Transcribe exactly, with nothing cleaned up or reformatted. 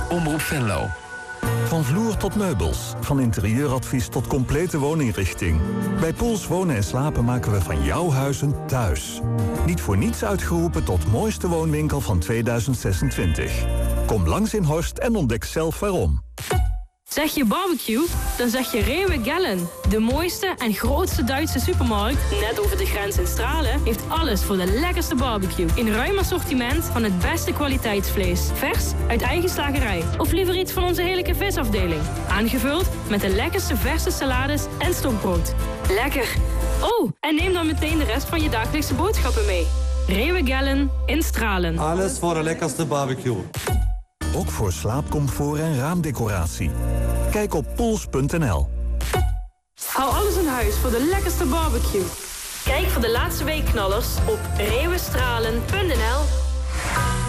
Omroep Venlo. Van vloer tot meubels, van interieuradvies tot complete wooninrichting. Bij Poels Wonen en Slapen maken we van jouw huis een thuis. Niet voor niets uitgeroepen tot mooiste woonwinkel van tweeduizend zesentwintig. Kom langs in Horst en ontdek zelf waarom. Zeg je barbecue? Dan zeg je Rewe Gellen. De mooiste en grootste Duitse supermarkt, net over de grens in Stralen, heeft alles voor de lekkerste barbecue. In ruim assortiment van het beste kwaliteitsvlees. Vers uit eigen slagerij. Of liever iets van onze heerlijke visafdeling. Aangevuld met de lekkerste verse salades en stokbrood. Lekker! Oh, en neem dan meteen de rest van je dagelijkse boodschappen mee. Rewe Gellen in Stralen. Alles voor de lekkerste barbecue. Ook voor slaapcomfort en raamdecoratie. Kijk op poels punt n l. Hou alles in huis voor de lekkerste barbecue. Kijk voor de laatste weekknallers op rewestralen punt n l.